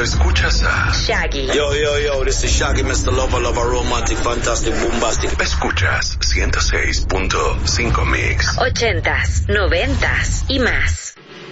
escuchas a Shaggy. Yo, this is Shaggy, Mr. Lover, romantic, fantastic, bombastic. Escuchas 106.5 Mix. 80s, 90s y más.